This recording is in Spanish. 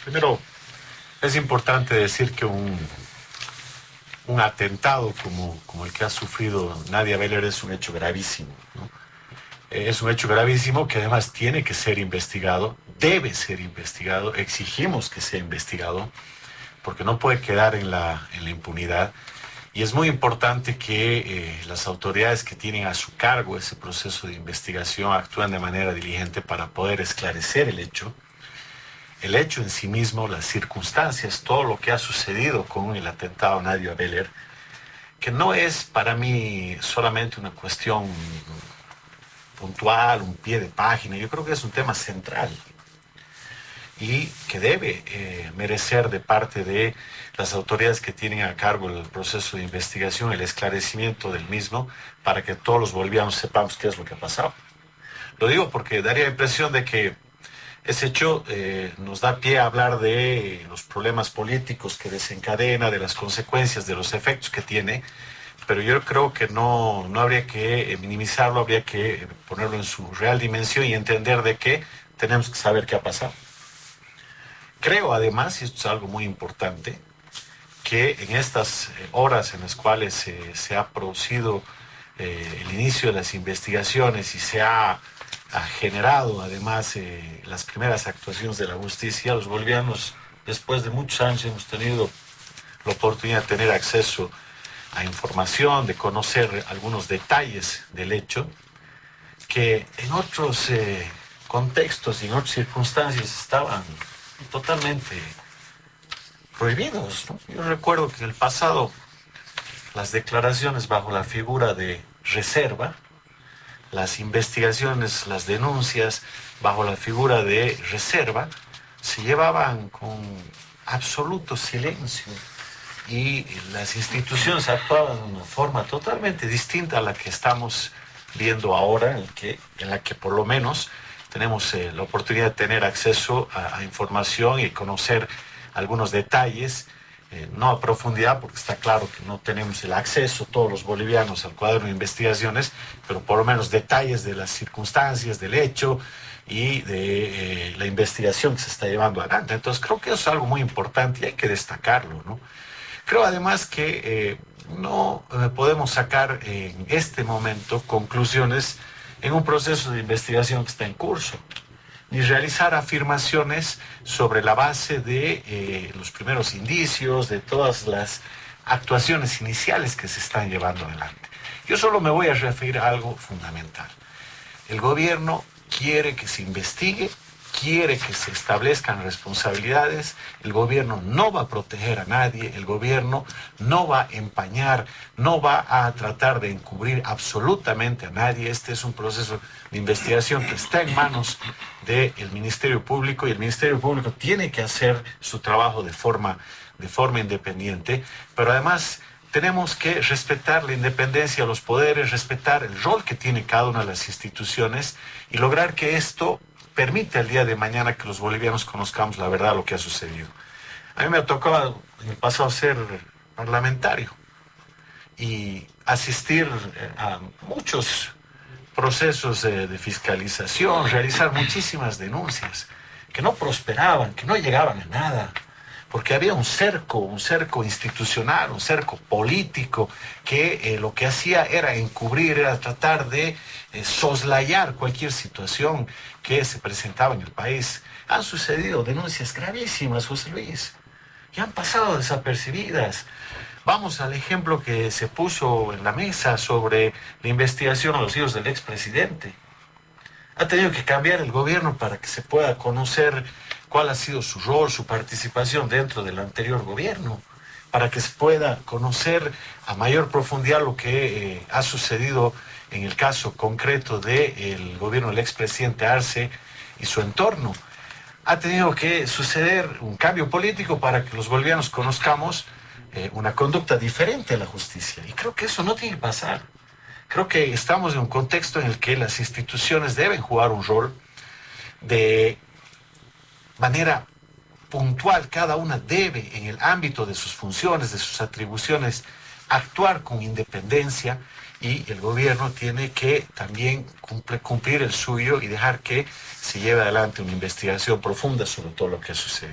Primero, es importante decir que un atentado como el que ha sufrido Nadia Beller es un hecho gravísimo, ¿no? Es un hecho gravísimo que además tiene que ser investigado, debe ser investigado, exigimos que sea investigado, porque no puede quedar en la impunidad. Y es muy importante que las autoridades que tienen a su cargo ese proceso de investigación actúen de manera diligente para poder esclarecer el hecho en sí mismo, las circunstancias, todo lo que ha sucedido con el atentado a Nadia Beller, que no es para mí solamente una cuestión puntual, un pie de página. Yo creo que es un tema central y que debe merecer de parte de las autoridades que tienen a cargo el proceso de investigación el esclarecimiento del mismo para que todos los bolivianos sepamos qué es lo que ha pasado. Lo digo porque daría la impresión de que ese hecho nos da pie a hablar de los problemas políticos que desencadena, de las consecuencias, de los efectos que tiene, pero yo creo que no habría que minimizarlo, habría que ponerlo en su real dimensión y entender de que tenemos que saber qué ha pasado. Creo además, y esto es algo muy importante, que en estas horas en las cuales se ha producido el inicio de las investigaciones y se ha generado además las primeras actuaciones de la justicia, los bolivianos después de muchos años hemos tenido la oportunidad de tener acceso a información, de conocer algunos detalles del hecho, que en otros contextos y en otras circunstancias estaban totalmente prohibidos, ¿no? Yo recuerdo que en el pasado las declaraciones bajo la figura de reserva, las investigaciones, las denuncias bajo la figura de reserva, se llevaban con absoluto silencio y las instituciones actuaban de una forma totalmente distinta a la que estamos viendo ahora, en la que por lo menos tenemos la oportunidad de tener acceso a información y conocer algunos detalles, no a profundidad, porque está claro que no tenemos el acceso todos los bolivianos al cuadro de investigaciones, pero por lo menos detalles de las circunstancias, del hecho y de la investigación que se está llevando adelante. Entonces creo que eso es algo muy importante y hay que destacarlo, ¿no? Creo además que no podemos sacar en este momento conclusiones en un proceso de investigación que está en curso, ni realizar afirmaciones sobre la base de los primeros indicios, de todas las actuaciones iniciales que se están llevando adelante. Yo solo me voy a referir a algo fundamental. El gobierno quiere que se investigue, quiere que se establezcan responsabilidades, el gobierno no va a proteger a nadie, el gobierno no va a empañar, no va a tratar de encubrir absolutamente a nadie. Este es un proceso de investigación que está en manos del Ministerio Público y el Ministerio Público tiene que hacer su trabajo de forma independiente, pero además tenemos que respetar la independencia de los poderes, respetar el rol que tiene cada una de las instituciones y lograr que esto permite el día de mañana que los bolivianos conozcamos la verdad de lo que ha sucedido. A mí me ha tocado en el pasado ser parlamentario y asistir a muchos procesos de fiscalización, realizar muchísimas denuncias que no prosperaban, que no llegaban a nada, porque había un cerco institucional, un cerco político, que lo que hacía era encubrir, era tratar de soslayar cualquier situación que se presentaba en el país. Han sucedido denuncias gravísimas, José Luis, y han pasado desapercibidas. Vamos al ejemplo que se puso en la mesa sobre la investigación a los hijos del expresidente. Ha tenido que cambiar el gobierno para que se pueda conocer cuál ha sido su rol, su participación dentro del anterior gobierno, para que se pueda conocer a mayor profundidad lo que ha sucedido en el caso concreto del gobierno del expresidente Arce y su entorno. Ha tenido que suceder un cambio político para que los bolivianos conozcamos una conducta diferente a la justicia. Y creo que eso no tiene que pasar. Creo que estamos en un contexto en el que las instituciones deben jugar un rol de manera puntual. Cada una debe, en el ámbito de sus funciones, de sus atribuciones, actuar con independencia y el gobierno tiene que también cumplir el suyo y dejar que se lleve adelante una investigación profunda sobre todo lo que ha sucedido.